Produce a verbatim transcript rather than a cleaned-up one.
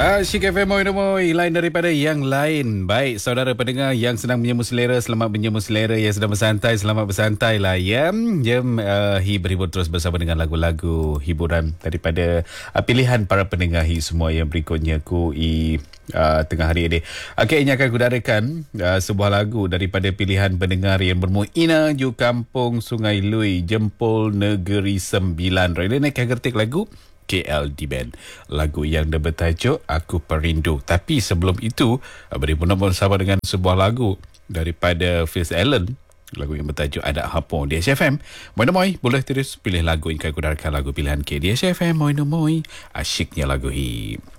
Asyik F M Moi Moi, lain daripada yang lain. Baik, saudara pendengar yang sedang menyemu selera, selamat menyemu selera. Yang sedang bersantai, selamat bersantai lah ya. Jom uh, hi berhibur terus bersama dengan lagu-lagu hiburan daripada uh, pilihan para pendengar hi semua yang berikutnya ku i uh, tengah hari ini. Okey, ini akan kudaratkan uh, sebuah lagu daripada pilihan pendengar yang bermuina ju kampung Sungai Lui, Jempol Negeri Sembilan. Rela nak ketik lagu K L D Band, lagu yang dia bertajuk Aku Perindu. Tapi sebelum itu, beri pun bersama dengan sebuah lagu daripada Fitz Allen, lagu yang bertajuk Anak Hapong di H F M. Moi Moi, boleh terus pilih lagu yang kau gunakan, lagu pilihan K di H F M. Moi Moi, asyiknya lagu hi.